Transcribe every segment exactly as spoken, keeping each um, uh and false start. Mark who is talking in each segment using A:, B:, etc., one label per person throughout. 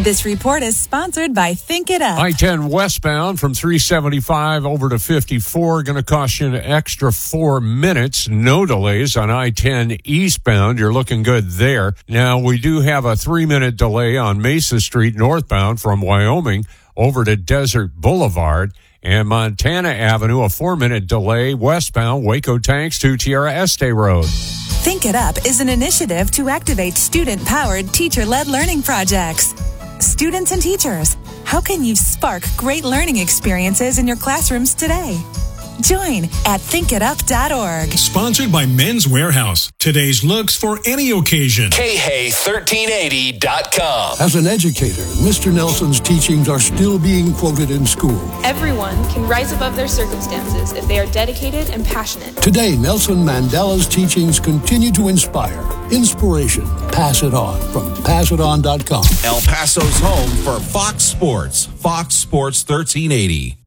A: This report is sponsored by Think It Up.
B: I ten westbound from three seventy-five over to fifty-four, going to cost you an extra four minutes. No delays on I ten eastbound. You're looking good there. Now, we do have a three-minute delay on Mesa Street northbound from Wyoming over to Desert Boulevard. And Montana Avenue, a four-minute delay westbound Waco Tanks to Tierra Este Road.
A: Think It Up is an initiative to activate student-powered, teacher-led learning projects. Students and teachers, how can you spark great learning experiences in your classrooms today? Join at think it up dot org.
C: Sponsored by Men's Warehouse. Today's looks for any occasion.
D: K Hay thirteen eighty dot com.
E: As an educator, Mister Nelson's teachings are still being quoted in school.
F: Everyone can rise above their circumstances if they are dedicated and passionate.
E: Today, Nelson Mandela's teachings continue to inspire. Inspiration. Pass it on from pass it on dot com.
G: El Paso's home for Fox Sports. Fox Sports thirteen eighty.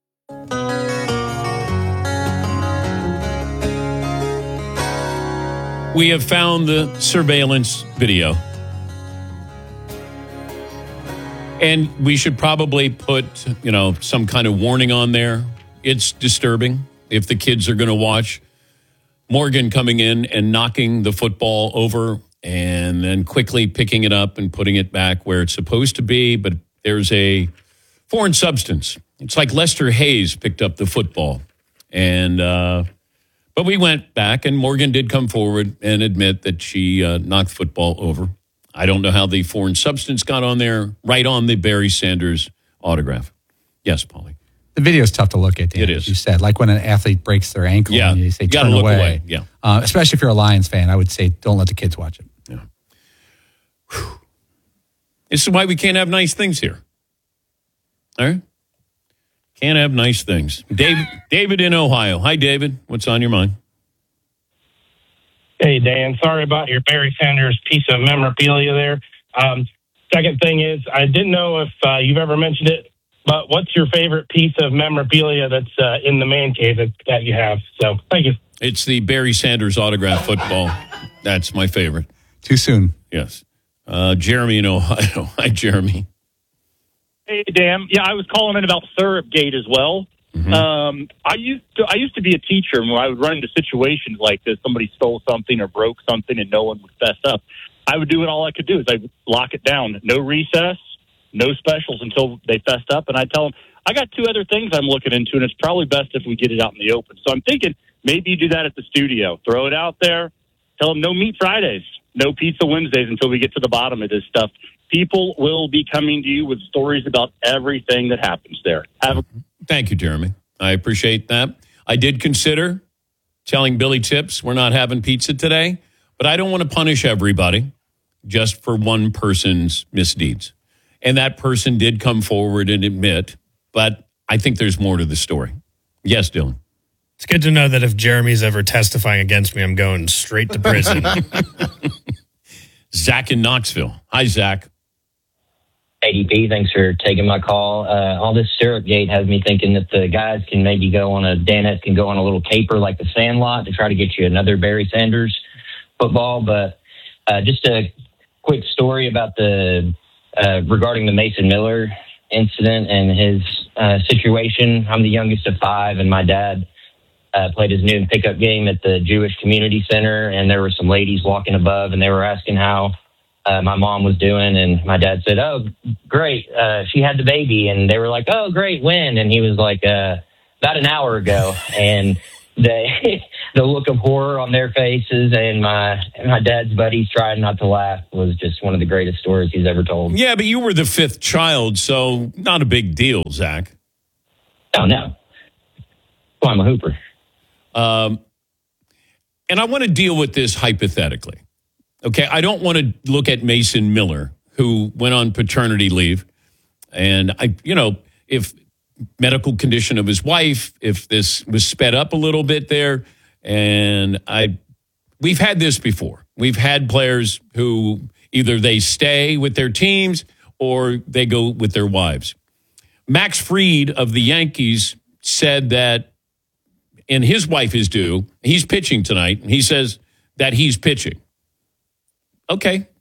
H: We have found the surveillance video. And we should probably put, you know, some kind of warning on there. It's disturbing if the kids are going to watch Morgan coming in and knocking the football over and then quickly picking it up and putting it back where it's supposed to be. But there's a foreign substance. It's like Lester Hayes picked up the football. And, uh, But we went back, and Morgan did come forward and admit that she uh, knocked football over. I don't know how the foreign substance got on there, right on the Barry Sanders autograph. Yes, Paulie.
I: The video is tough to look at, Dan,
H: it is.
I: You said, like when an athlete breaks their ankle
H: yeah.
I: and you say,
H: you
I: turn
H: look
I: away.
H: away. Yeah.
I: Uh, especially if you're a Lions fan, I would say, don't let the kids watch it.
H: Yeah. Whew. This is why we can't have nice things here. All right? Can't have nice things. Dave, David in Ohio. Hi, David. What's on your mind?
J: Hey, Dan. Sorry about your Barry Sanders piece of memorabilia there. Um, second thing is, I didn't know if uh, you've ever mentioned it, but what's your favorite piece of memorabilia that's uh, in the man cave that, that you have? So, thank you.
H: It's the Barry Sanders autograph football. That's my favorite.
I: Too soon.
H: Yes. Uh, Jeremy in Ohio. Hi, Jeremy.
K: Hey, Dan. Yeah, I was calling in about Syrupgate as well. Mm-hmm. Um, I used to I used to be a teacher, and when I would run into situations like this, somebody stole something or broke something, and no one would fess up. I would do it. All I could do is I'd lock it down. No recess, no specials until they fessed up, and I tell them, I got two other things I'm looking into, and it's probably best if we get it out in the open. So I'm thinking maybe you do that at the studio. Throw it out there. Tell them no meat Fridays, no pizza Wednesdays until we get to the bottom of this stuff. People will be coming to you with stories about everything that happens there. Have a-
H: Thank you, Jeremy. I appreciate that. I did consider telling Billy Tips we're not having pizza today, but I don't want to punish everybody just for one person's misdeeds. And that person did come forward and admit, but I think there's more to the story. Yes, Dylan.
L: It's good to know that if Jeremy's ever testifying against me, I'm going straight to prison.
H: Zach in Knoxville. Hi, Zach.
M: A D P, thanks for taking my call. Uh, all this Syrupgate has me thinking that the guys can maybe go on a, Danette can go on a little caper like the Sandlot to try to get you another Barry Sanders football. But uh, just a quick story about the, uh, regarding the Mason Miller incident and his uh, situation. I'm the youngest of five, and my dad uh, played his noon pickup game at the Jewish Community Center, and there were some ladies walking above, and they were asking how Uh, my mom was doing, and my dad said, oh, great, uh, she had the baby. And they were like, oh, great, when? And he was like, uh, about an hour ago. And they, the look of horror on their faces and my my dad's buddies trying not to laugh was just one of the greatest stories he's ever told.
H: Yeah, but you were the fifth child, so not a big deal, Zach.
M: Oh, no. Well, I'm a hooper.
H: Um, and I want to deal with this hypothetically. Okay, I don't want to look at Mason Miller, who went on paternity leave. And, I, you know, if medical condition of his wife, if this was sped up a little bit there. And I, we've had this before. We've had players who either they stay with their teams or they go with their wives. Max Fried of the Yankees said that, and his wife is due, he's pitching tonight, and he says that he's pitching. Okay,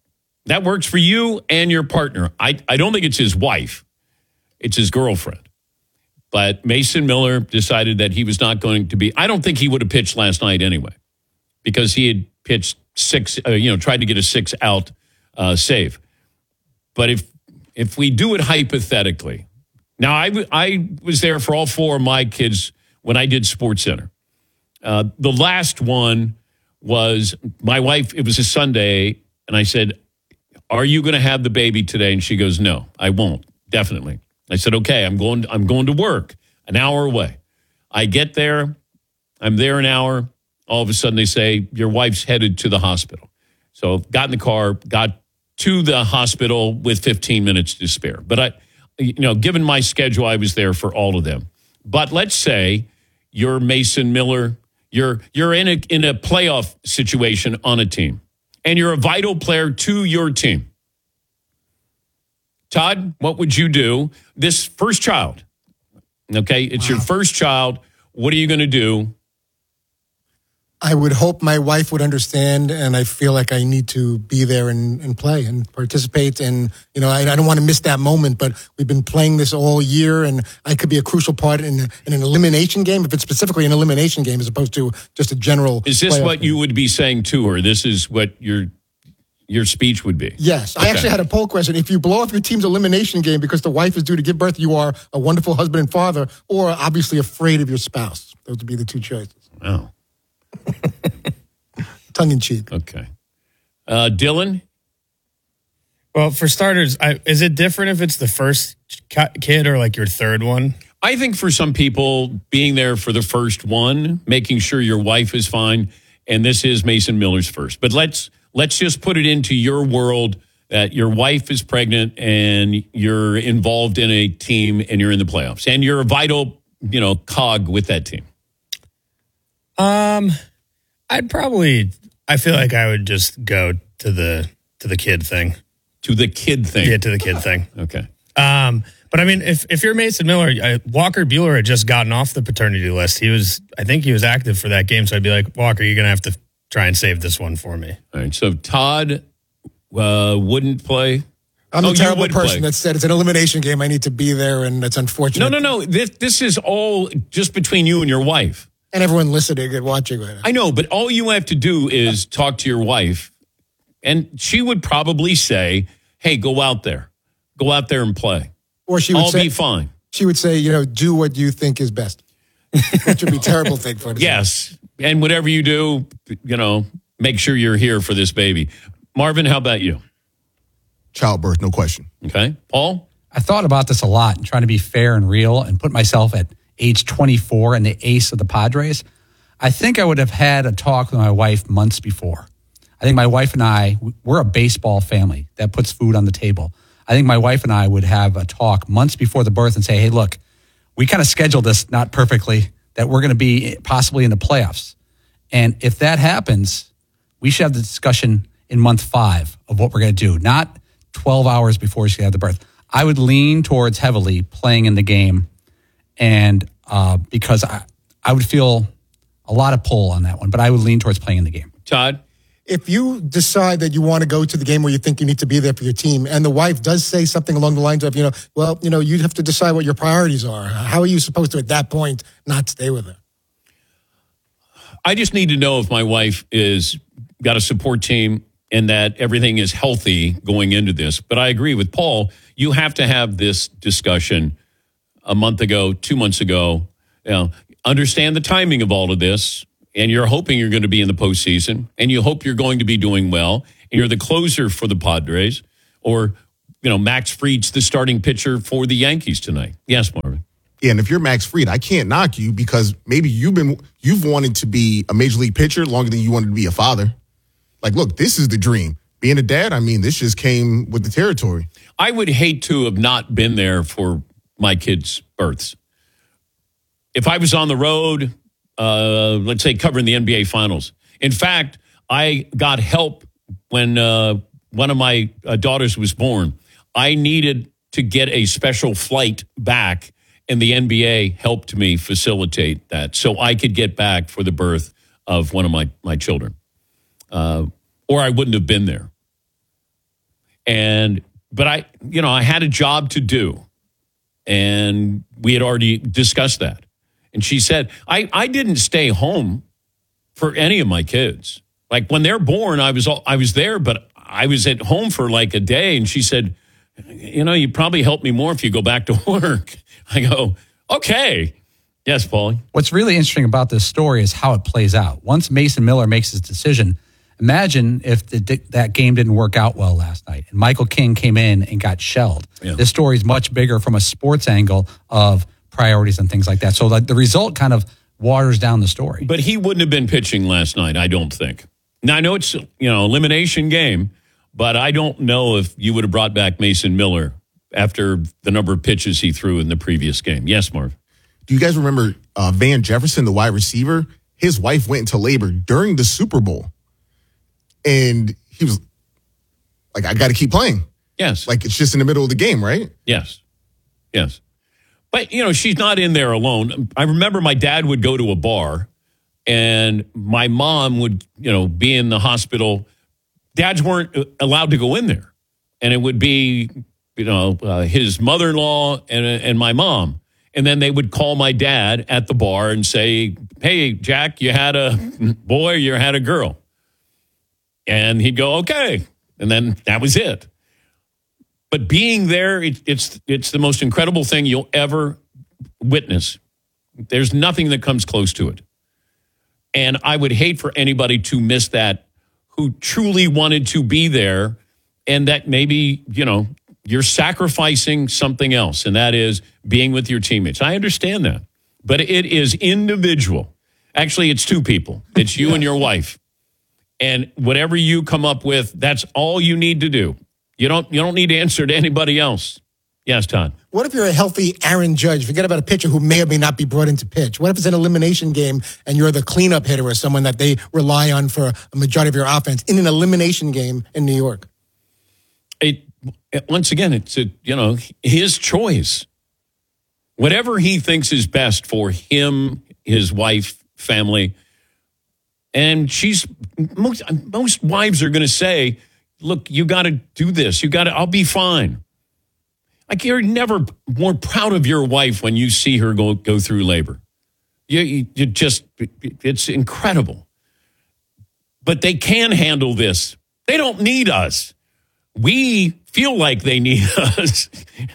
H: That works for you and your partner. I, I don't think it's his wife. It's his girlfriend. But Mason Miller decided that he was not going to be. I don't think he would have pitched last night anyway, because he had pitched six, uh, you know, tried to get a six out uh, save. But if if we do it hypothetically, now I, w- I was there for all four of my kids when I did Sports Center. Uh, the last one was my wife. It was a Sunday, and I said, "Are you going to have the baby today?" And she goes, "No, I won't. Definitely." I said, "Okay, I'm going. I'm going to work an hour away." I get there. I'm there an hour. All of a sudden, they say your wife's headed to the hospital. So, got in the car, got to the hospital with fifteen minutes to spare. But I, you know, given my schedule, I was there for all of them. But let's say you're Mason Miller. You're you're in a in a playoff situation on a team, and you're a vital player to your team. Todd, what would you do? This first child, okay, it's wow. your first child. What are you going to do?
N: I would hope my wife would understand, and I feel like I need to be there and, and play and participate. And, you know, I, I don't want to miss that moment, but we've been playing this all year, and I could be a crucial part in, in an elimination game, if it's specifically an elimination game as opposed to just a general.
H: Is this what game. You would be saying to her? This is what your your speech would be?
N: Yes.
H: Okay.
N: I actually had a poll question. If you blow off your team's elimination game because the wife is due to give birth, you are a wonderful husband and father, or obviously afraid of your spouse. Those would be the two choices.
H: Wow.
N: Tongue in cheek.
H: Okay. Uh, Dylan?
L: Well, for starters, I, is it different if it's the first kid or like your third one?
H: I think for some people, being there for the first one, making sure your wife is fine, and this is Mason Miller's first. But let's let's just put it into your world that your wife is pregnant and you're involved in a team and you're in the playoffs and you're a vital, you know, cog with that team.
L: Um, I'd probably. I feel like I would just go to the to the kid thing.
H: To the kid thing.
L: Yeah, to the kid thing.
H: Okay.
L: Um, but I mean, if if you're Mason Miller, I, Walker Buehler had just gotten off the paternity list. He was, I think, he was active for that game. So I'd be like, Walker, you're gonna have to try and save this one for me.
H: All right. So Todd uh, wouldn't play.
N: I'm
H: oh,
N: the terrible person
H: play.
N: that said it's an elimination game. I need to be there, and that's unfortunate.
H: No, no, no. This this is all just between you and your wife.
N: And everyone listening and watching right now.
H: I know, but all you have to do is talk to your wife, and she would probably say, hey, go out there. Go out there and play.
N: Or she would
H: I'll
N: say,
H: be fine.
N: She would say, you know, do what you think is best. Which would be a terrible thing for her to
H: Yes.
N: say.
H: And whatever you do, you know, make sure you're here for this baby. Marvin, how about you?
O: Childbirth, no question.
H: Okay. Paul?
I: I thought about this a lot and trying to be fair and real and put myself at age twenty-four and the ace of the Padres. I think I would have had a talk with my wife months before. I think my wife and I, we're a baseball family that puts food on the table. I think my wife and I would have a talk months before the birth and say, hey, look, we kind of scheduled this not perfectly, that we're going to be possibly in the playoffs. And if that happens, we should have the discussion in month five of what we're going to do, not twelve hours before she had the birth. I would lean towards heavily playing in the game. And uh, because I, I would feel a lot of pull on that one, but I would lean towards playing in the game.
H: Todd?
N: If you decide that you want to go to the game where you think you need to be there for your team, and the wife does say something along the lines of, you know, well, you know, you have to decide what your priorities are. How are you supposed to, at that point, not stay with her?
H: I just need to know if my wife is got a support team and that everything is healthy going into this. But I agree with Paul. You have to have this discussion a month ago, two months ago. You know, understand the timing of all of this, and you're hoping you're going to be in the postseason, and you hope you're going to be doing well, and you're the closer for the Padres, or, you know, Max Fried's the starting pitcher for the Yankees tonight. Yes, Marvin.
O: Yeah, and if you're Max Fried, I can't knock you because maybe you've been you've wanted to be a major league pitcher longer than you wanted to be a father. Like, look, this is the dream. Being a dad, I mean, this just came with the territory.
H: I would hate to have not been there for my kids' births. If I was on the road, uh, let's say covering the N B A Finals. In fact, I got help when uh, one of my uh, daughters was born. I needed to get a special flight back, and the N B A helped me facilitate that so I could get back for the birth of one of my, my children. Uh, or I wouldn't have been there. And, but I, you know, I had a job to do. And we had already discussed that. And she said, I, I didn't stay home for any of my kids. Like when they're born, I was all, I was there, but I was at home for like a day. And she said, you know, you probably help me more if you go back to work. I go, okay. Yes, Paulie.
I: What's really interesting about this story is how it plays out. Once Mason Miller makes his decision, imagine if the, that game didn't work out well last night and Michael King came in and got shelled. Yeah. This story is much bigger from a sports angle of priorities and things like that. So like the result kind of waters down the story.
H: But he wouldn't have been pitching last night, I don't think. Now, I know it's, you know, elimination game, but I don't know if you would have brought back Mason Miller after the number of pitches he threw in the previous game. Yes, Marv.
O: Do you guys remember uh, Van Jefferson, the wide receiver? His wife went into labor during the Super Bowl. And he was like, I got to keep playing.
H: Yes.
O: Like, it's just in the middle of the game, right?
H: Yes. Yes. But, you know, she's not in there alone. I remember my dad would go to a bar, and my mom would, you know, be in the hospital. Dads weren't allowed to go in there. And it would be, you know, uh, his mother-in-law and, and my mom. And then they would call my dad at the bar and say, hey, Jack, you had a boy, you had a girl. And he'd go, okay. And then that was it. But being there, it, it's it's the most incredible thing you'll ever witness. There's nothing that comes close to it. And I would hate for anybody to miss that who truly wanted to be there and that maybe, you know, you're sacrificing something else, and that is being with your teammates. I understand that. But it is individual. Actually, it's two people. It's you and your wife. And whatever you come up with, that's all you need to do. You don't you don't need to answer to anybody else. Yes, Todd.
N: What if you're a healthy Aaron Judge? Forget about a pitcher who may or may not be brought into pitch. What if it's an elimination game and you're the cleanup hitter or someone that they rely on for a majority of your offense in an elimination game in New York?
H: It, once again, it's a, you know, his choice. Whatever he thinks is best for him, his wife, family. And she's most most wives are going to say, look, you got to do this. You got to, I'll be fine. Like, you're never more proud of your wife when you see her go, go through labor. You, you, you just, it's incredible. But they can handle this. They don't need us. We feel like they need us.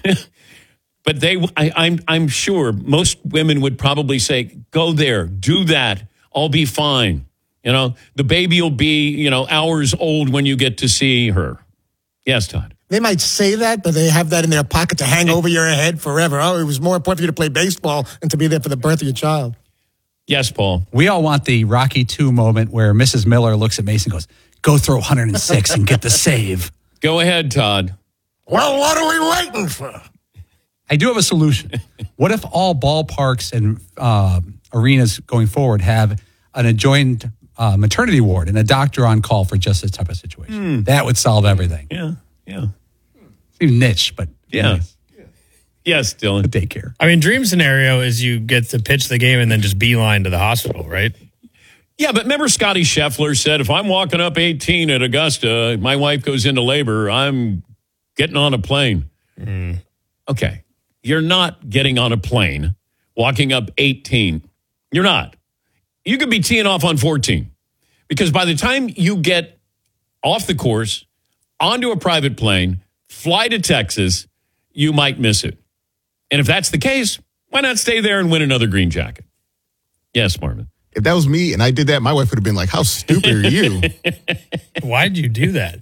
H: But they, I, I'm, I'm sure most women would probably say, go there, do that. I'll be fine. You know, the baby will be, you know, hours old when you get to see her. Yes, Todd.
N: They might say that, but they have that in their pocket to hang over your head forever. Oh, it was more important for you to play baseball than to be there for the birth of your child.
H: Yes, Paul.
I: We all want the Rocky two moment where Missus Miller looks at Mason and goes, go throw one hundred six and get the save.
H: Go ahead, Todd.
N: Well, what are we waiting for?
I: I do have a solution. What if all ballparks and uh, arenas going forward have an adjoined uh, maternity ward and a doctor on call for just this type of situation?
H: Hmm.
I: That would solve everything.
H: Yeah, yeah.
I: It's niche, but
H: yeah. Nice. Yes, Dylan.
I: Daycare.
L: I mean, dream scenario is you get to pitch the game and then just beeline to the hospital, right?
H: Yeah, but remember Scotty Scheffler said, if I'm walking up eighteen at Augusta, my wife goes into labor, I'm getting on a plane.
L: Mm.
H: Okay. You're not getting on a plane, walking up eighteen. You're not. You could be teeing off on fourteen. Because by the time you get off the course, onto a private plane, fly to Texas, you might miss it. And if that's the case, why not stay there and win another green jacket? Yes, Marvin.
O: If that was me and I did that, my wife would have been like, how stupid are you?
L: Why'd you do that?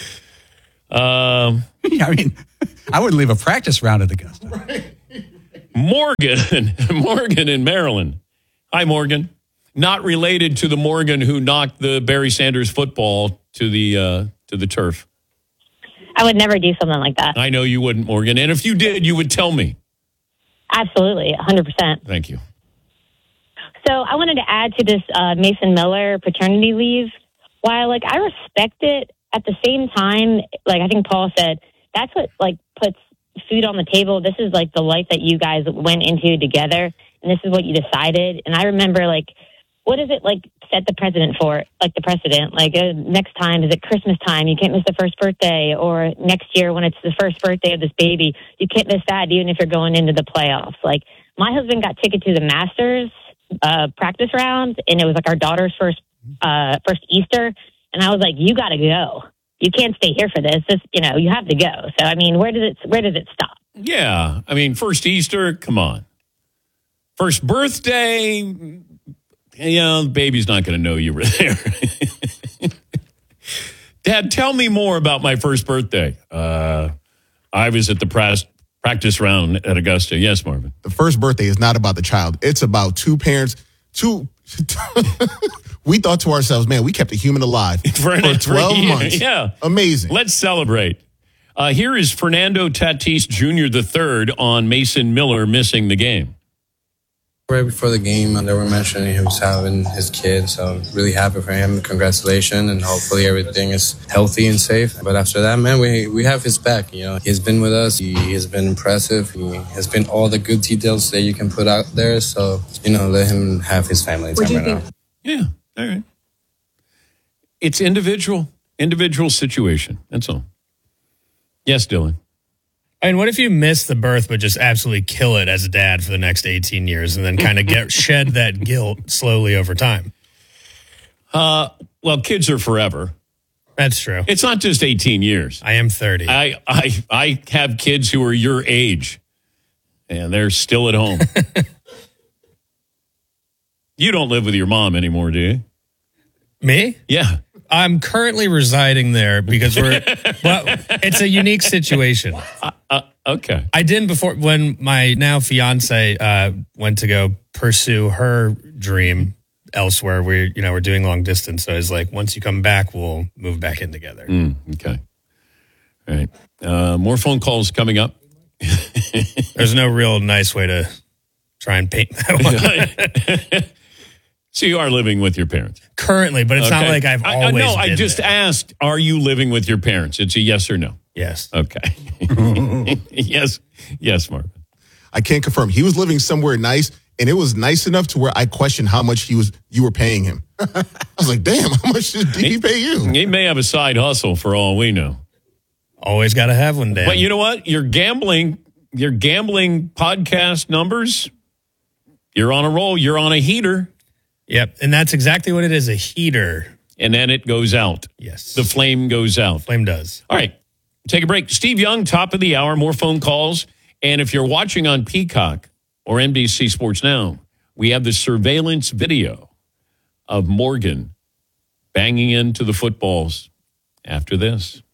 H: Um,
I: I mean, I wouldn't leave a practice round at Augusta.
O: Right.
H: Morgan, Morgan in Maryland. Hi, Morgan. Not related to the Morgan who knocked the Barry Sanders football to the uh, to the turf.
P: I would never do something like that.
H: I know you wouldn't, Morgan. And if you did, you would tell me.
P: Absolutely, one hundred percent.
H: Thank you.
P: So I wanted to add to this uh, Mason Miller paternity leave. While, like, I respect it, at the same time, like I think Paul said, that's what, like, puts food on the table. This is, like, the life that you guys went into together, and this is what you decided. And I remember, like, what is it, like, set the precedent for it, like the precedent. Like uh, next time, is it Christmas time? You can't miss the first birthday. Or next year when it's the first birthday of this baby, you can't miss that even if you're going into the playoffs. Like my husband got ticket to the Masters uh, practice rounds, and it was like our daughter's first uh, first Easter. And I was like, you got to go. You can't stay here for this. This, you know, you have to go. So, I mean, where does it, where does it stop?
H: Yeah. I mean, first Easter, come on. First birthday, you know, the baby's not going to know you were there. Dad, tell me more about my first birthday. Uh, I was at the pras- practice round at Augusta. Yes, Marvin.
O: The first birthday is not about the child. It's about two parents, two... We thought to ourselves, man, we kept a human alive for, for twelve months.
H: Yeah.
O: Amazing.
H: Let's celebrate. Uh, here is Fernando Tatis Junior the third on Mason Miller missing the game.
Q: Right before the game, they were mentioning he was having his kid, so I'm really happy for him. Congratulations, and hopefully everything is healthy and safe. But after that, man, we we have his back. You know, he's been with us. He has been impressive. He has been all the good details that you can put out there. So, you know, let him have his family time right now.
H: Yeah, all right. It's individual, individual situation. That's all. Yes, Dylan.
L: I mean, what if you miss the birth but just absolutely kill it as a dad for the next eighteen years and then kind of get shed that guilt slowly over time?
H: Uh, well, kids are forever.
L: That's true.
H: It's not just eighteen years.
L: I am thirty.
H: I, I, I have kids who are your age, and they're still at home. You don't live with your mom anymore, do you?
L: Me?
H: Yeah.
L: I'm currently residing there because we're, well, it's a unique situation.
H: Uh, uh, okay.
L: I didn't before, when my now fiance uh, went to go pursue her dream elsewhere. We're, you know, we're doing long distance. So I was like, once you come back, we'll move back in together.
H: Mm, okay. All right. Uh, more phone calls coming up.
L: There's no real nice way to try and paint that one.
H: So you are living with your parents?
L: Currently, but it's okay. Not like I've always I, I, No,
H: I just
L: there.
H: asked, are you living with your parents? It's a yes or no.
L: Yes.
H: Okay. yes. Yes, Marvin.
O: I can't confirm. He was living somewhere nice, and it was nice enough to where I questioned how much he was. You were paying him. I was like, damn, how much did he, he pay you?
H: He may have a side hustle for all we know.
L: Always got to have one, Dan.
H: But you know what? Your gambling, your gambling podcast numbers, you're on a roll. You're on a heater.
L: Yep, and that's exactly what it is, a heater.
H: And then it goes out.
L: Yes.
H: The flame goes out.
L: Flame does.
H: All right, take a break. Steve Young, top of the hour, more phone calls. And if you're watching on Peacock or N B C Sports Now, we have the surveillance video of Morgan banging into the footballs after this.